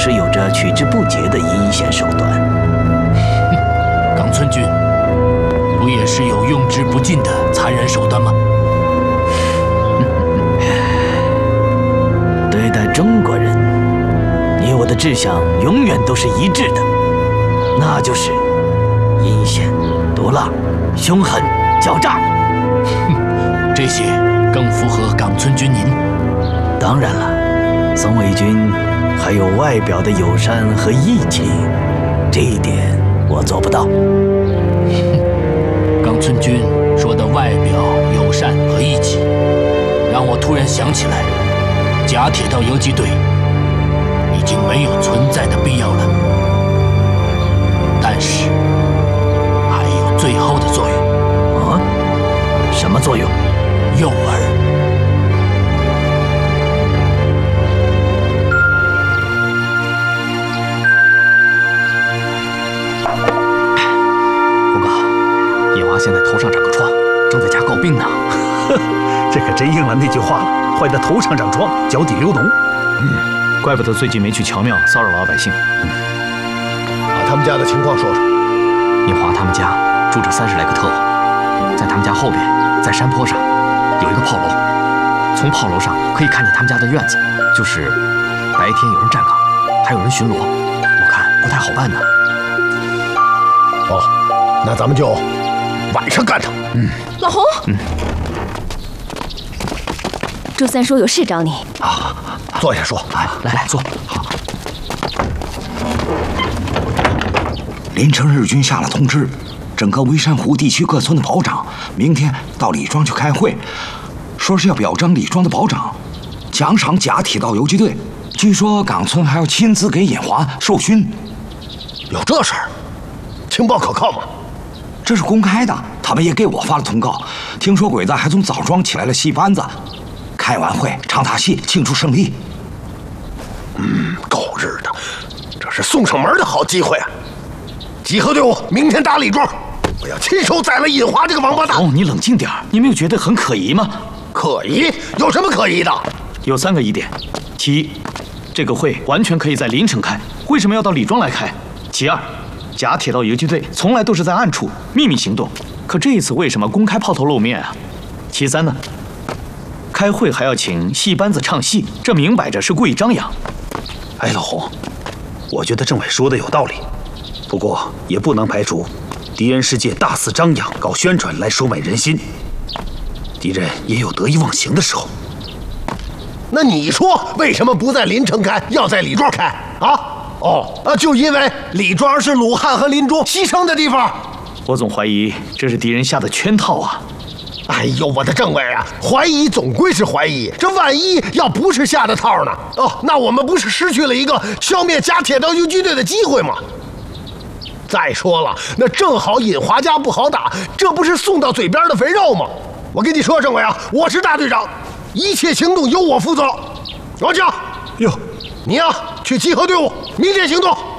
是有着取之不竭的阴险手段。 冈村君，不也是有用之不尽的残忍手段吗？ 对待中国人，你我的志向永远都是一致的，那就是阴险、毒辣、凶狠、狡诈。 这些更符合冈村君您。 当然了，松尾君还有外表的友善和义气，这一点我做不到。 冈村君说的外表友善和义气，让我突然想起来，甲铁道游击队已经没有存在的必要了。但是还有最后的作用。 啊？什么作用？ 诱饵。 报告，野娃现在头上长个疮，正在家告病呢。 这可真应了那句话了，坏的头上长疮，脚底流脓。 怪不得最近没去桥庙骚扰老百姓。 把他们家的情况说说。 野华他们家住着30来个特务，在他们家后边，在山坡上有一个炮楼，从炮楼上可以看见他们家的院子，就是白天有人站岗，还有人巡逻，我看不太好办呢。 哦，那咱们就晚上干他。 老洪，周三说有事找你。 啊，坐下说。 来坐。好。 临城日军下了通知，整个微山湖地区各村的保长明天到李庄去开会，说是要表彰李庄的保长，奖赏甲铁道游击队。据说冈村还要亲自给尹华授勋。 有这事儿？情报可靠吗？ 这是公开的，他们也给我发了通告。听说鬼子还从枣庄起来了戏班子，开完会唱大戏庆祝胜利。 够日的，这是送上门的好机会啊！集合队伍，明天打李庄，我要亲手宰了尹华这个王八蛋。 哦，你冷静点，你没有觉得很可疑吗？ 可疑？有什么可疑的？ 有3个疑点：其一，这个会完全可以在临城开，为什么要到李庄来开？其二，甲铁道游击队从来都是在暗处秘密行动，可这一次为什么公开抛头露面啊？其三呢？开会还要请戏班子唱戏，这明摆着是故意张扬。 哎，老洪，我觉得政委说的有道理，不过也不能排除敌人是借大肆张扬、搞宣传来收买人心，敌人也有得意忘形的时候。 那你说为什么不在临城开，要在李庄开啊？就因为李庄是鲁汉和林中牺牲的地方。 我总怀疑这是敌人下的圈套啊！ 哎呦，我的政委啊，怀疑总归是怀疑，这万一要不是下的套呢？那我们不是失去了一个消灭甲铁道游击队的机会吗？再说了，那正好尹华家不好打，这不是送到嘴边的肥肉吗？我跟你说，政委啊，我是大队长，一切行动由我负责。王强， 哟， 你呀，去集合队伍，明天行动。